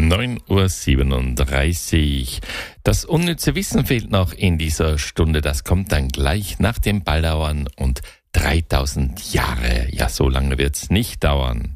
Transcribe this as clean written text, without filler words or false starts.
9:37 Uhr. Das unnütze Wissen fehlt noch in dieser Stunde. Das kommt dann gleich nach dem Baldauern und 3000 Jahre. Ja, so lange wird's nicht dauern.